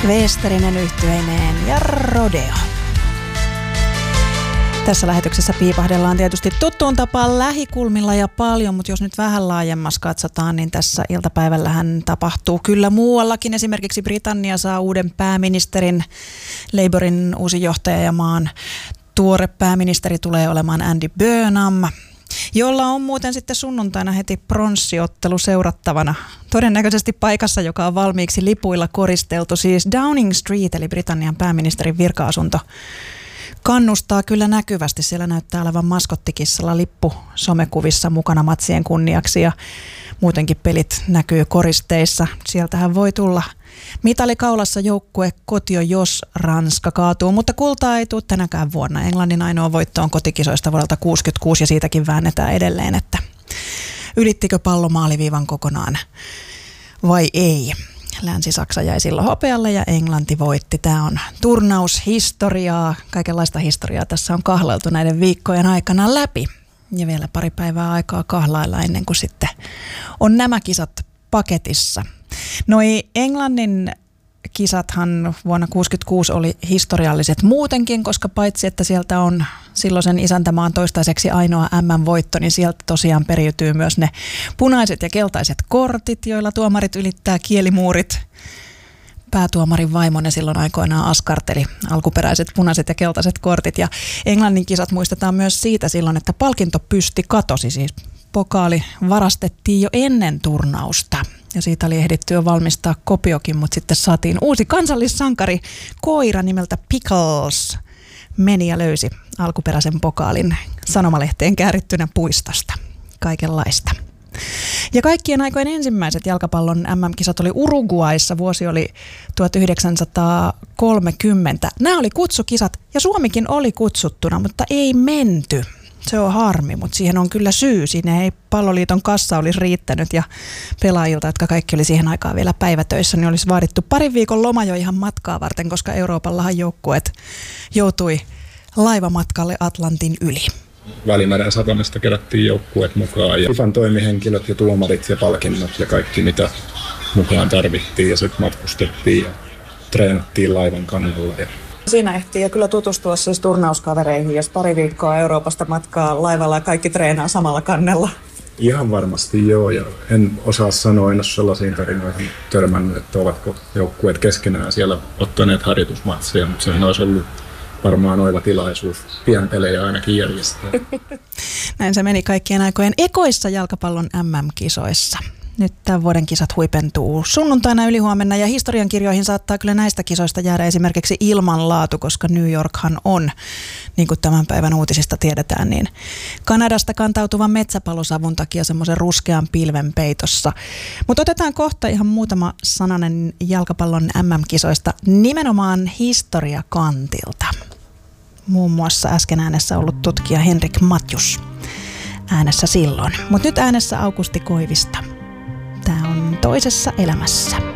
Westerinen yhtyeineen ja Rodeo. Tässä lähetyksessä piipahdellaan tietysti tuttuun tapaan lähikulmilla ja paljon, mutta jos nyt vähän laajemmassa katsotaan, niin tässä iltapäivällähän tapahtuu kyllä muuallakin. Esimerkiksi Britannia saa uuden pääministerin, Labourin uusi johtaja ja maan tuore pääministeri tulee olemaan Andy Burnham, jolla on muuten sitten sunnuntaina heti pronssiottelu seurattavana. Todennäköisesti paikassa, joka on valmiiksi lipuilla koristeltu, siis Downing Street, eli Britannian pääministerin virka-asunto. Kannustaa kyllä näkyvästi. Siellä näyttää olevan maskottikissalla lippu somekuvissa mukana matsien kunniaksi ja muutenkin pelit näkyy koristeissa. Sieltähän voi tulla mitalikaulassa joukkue kotio, jos Ranska kaatuu, mutta kultaa ei tule tänäkään vuonna. Englannin ainoa voitto on kotikisoista vuodelta 1966 ja siitäkin väännetään edelleen, että ylittikö pallo maaliviivan kokonaan vai ei. Länsi-Saksa jäi silloin hopealle ja Englanti voitti. Tämä on turnaushistoriaa. Kaikenlaista historiaa tässä on kahlailtu näiden viikkojen aikana läpi. Ja vielä pari päivää aikaa kahlailla ennen kuin sitten on nämä kisat paketissa. Noi Englannin kisathan vuonna 1966 oli historialliset muutenkin, koska paitsi että sieltä on silloisen isäntämaan toistaiseksi ainoa MM-voitto, niin sieltä tosiaan periytyy myös ne punaiset ja keltaiset kortit, joilla tuomarit ylittää kielimuurit. Päätuomarin vaimone silloin aikoinaan askarteli alkuperäiset punaiset ja keltaiset kortit. Ja Englannin kisat muistetaan myös siitä silloin, että palkintopysti katosi, siis pokaali varastettiin jo ennen turnausta. Ja siitä oli ehditty jo valmistaa kopiokin, mutta sitten saatiin uusi kansallissankari, koira nimeltä Pickles, meni ja löysi alkuperäisen pokaalin sanomalehteen käärittynä puistosta. Kaikenlaista. Ja kaikkien aikojen ensimmäiset jalkapallon MM-kisat oli Uruguayssa, vuosi oli 1930. Nämä oli kutsukisat ja Suomikin oli kutsuttuna, mutta ei menty. Se on harmi, mutta siihen on kyllä syy. Siinä ei Palloliiton kassa olisi riittänyt ja pelaajilta, jotka kaikki oli siihen aikaan vielä päivätöissä, niin olisi vaadittu parin viikon loma jo ihan matkaa varten, koska Euroopallahan joukkueet joutui laivamatkalle Atlantin yli. Välimeren satamesta kerättiin joukkueet mukaan ja FIFAn toimihenkilöt ja tuomarit ja palkinnot ja kaikki mitä mukaan tarvittiin ja sitten matkustettiin ja treenattiin laivan kannalla. Siinä ehtii ja kyllä tutustua siis turnauskavereihin, jos pari viikkoa Euroopasta matkaa laivalla ja kaikki treenaa samalla kannella. Ihan varmasti joo, ja en osaa sanoa, en ole sellaisiin tarinoihin törmännyt, että ovatko joukkueet keskenään siellä ottaneet harjoitusmatseja, mutta sehän olisi ollut varmaan oiva tilaisuus pienpelejä ainakin järjestää. Näin se meni kaikkien aikojen ekoissa jalkapallon MM-kisoissa. Nyt tämän vuoden kisat huipentuu sunnuntaina ylihuomenna ja historiankirjoihin saattaa kyllä näistä kisoista jäädä esimerkiksi ilmanlaatu, koska New Yorkhan on, niin kuin tämän päivän uutisista tiedetään, niin Kanadasta kantautuvan metsäpalosavun takia semmoisen ruskean pilven peitossa. Mutta otetaan kohta ihan muutama sananen jalkapallon MM-kisoista nimenomaan historiakantilta. Muun muassa äsken äänessä ollut tutkija Henrik Matjus äänessä silloin, mutta nyt äänessä Aukusti Koivisto. Tämä on Toisessa elämässä.